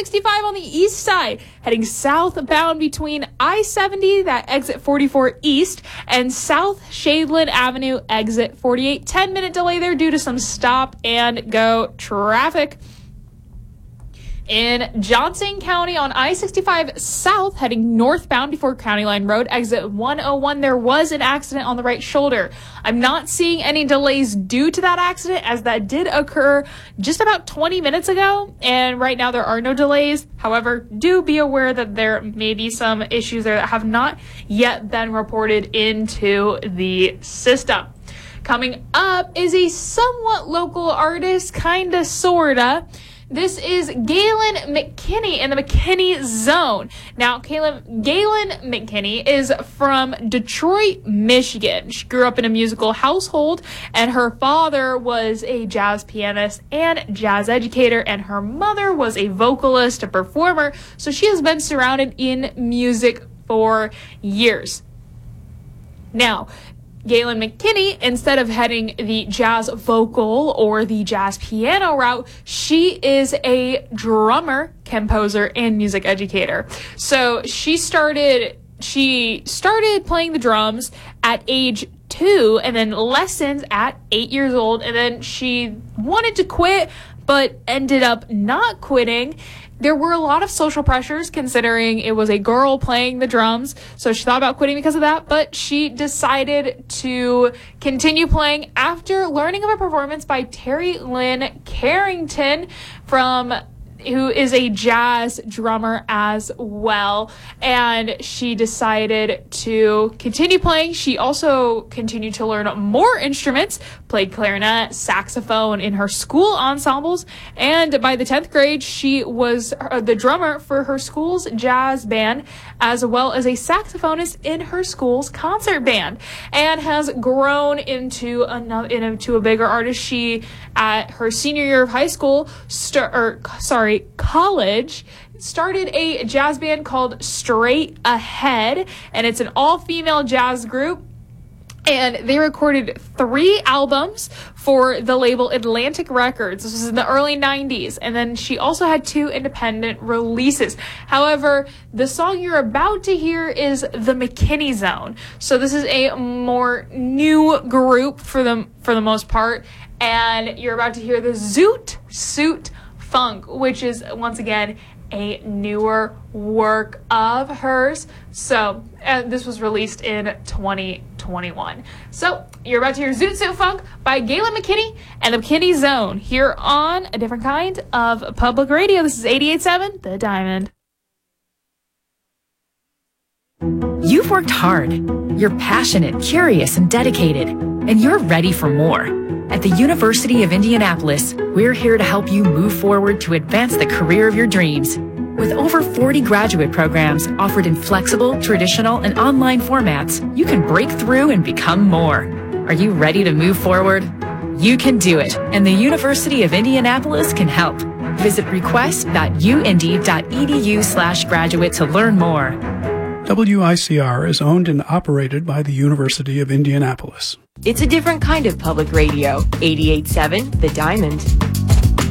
I-65 on the east side, heading southbound between I-70, that exit 44 east, and South Shadeland Avenue, exit 48. 10-minute delay there due to some stop and go traffic. In Johnson County on I-65 South, heading northbound before County Line Road, exit 101, there was an accident on the right shoulder. I'm not seeing any delays due to that accident, as that did occur just about 20 minutes ago, and right now there are no delays. However, do be aware that there may be some issues there that have not yet been reported into the system. Coming up is a somewhat local artist, kinda, sorta. This is Galen McKinney in the McKinney Zone. Now, Galen McKinney is from Detroit, Michigan. She grew up in a musical household, and her father was a jazz pianist and jazz educator, and her mother was a vocalist, a performer, so she has been surrounded in music for years. Now, Galen McKinney, instead of heading the jazz vocal or the jazz piano route, she is a drummer, composer, and music educator. So she started playing the drums at age 2 and then lessons at 8 years old, and then she wanted to quit but ended up not quitting. There were a lot of social pressures considering it was a girl playing the drums, so she thought about quitting because of that, but she decided to continue playing after learning of a performance by Terry Lynn Carrington, who is a jazz drummer as well, and she decided to continue playing. She also continued to learn more instruments, played clarinet, saxophone in her school ensembles, and by the 10th grade, she was the drummer for her school's jazz band, as well as a saxophonist in her school's concert band, and has grown into a bigger artist. She, at her senior year of high school, college, started a jazz band called Straight Ahead, and it's an all-female jazz group, and they recorded 3 albums for the label Atlantic Records. This was in the early 90s, and then she also had 2 independent releases. However, the song you're about to hear is the McKinney Zone, so this is a more new group for the most part, and you're about to hear the Zoot Suit Funk, which is, once again, a newer work of hers. So this was released in 2021. So you're about to hear Zoot Suit Funk by Galen McKinney and the McKinney Zone here on a different kind of public radio. This is 88.7 The Diamond. You've worked hard. You're passionate, curious, and dedicated, and you're ready for more. At the University of Indianapolis, we're here to help you move forward to advance the career of your dreams. With over 40 graduate programs offered in flexible, traditional, and online formats, you can break through and become more. Are you ready to move forward? You can do it, and the University of Indianapolis can help. Visit request.uindy.edu/graduate to learn more. WICR is owned and operated by the University of Indianapolis. It's a different kind of public radio. 88.7 The Diamond.